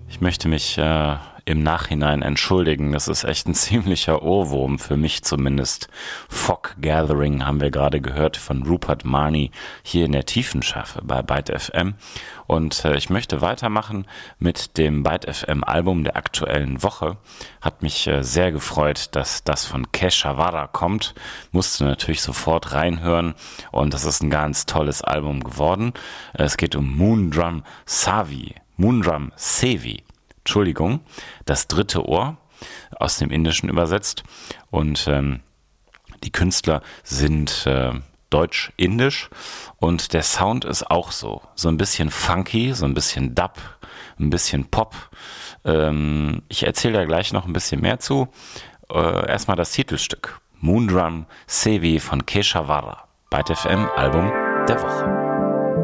Ich möchte mich im Nachhinein entschuldigen. Das ist echt ein ziemlicher Ohrwurm, für mich zumindest. Fog Gathering haben wir gerade gehört von Rupert Marney hier in der Tiefenschärfe bei Byte FM. Und ich möchte weitermachen mit dem Byte FM Album der aktuellen Woche. Hat mich sehr gefreut, dass das von Keshavara kommt. Musste natürlich sofort reinhören und das ist ein ganz tolles Album geworden. Es geht um Moondrum Sevi. Entschuldigung, das dritte Ohr, aus dem Indischen übersetzt. Und die Künstler sind deutsch-indisch und der Sound ist auch so ein bisschen funky, so ein bisschen Dub, ein bisschen Pop. Ich erzähle da gleich noch ein bisschen mehr zu. Erstmal das Titelstück. Moondrum Sevi von Keshavara. Byte FM Album der Woche.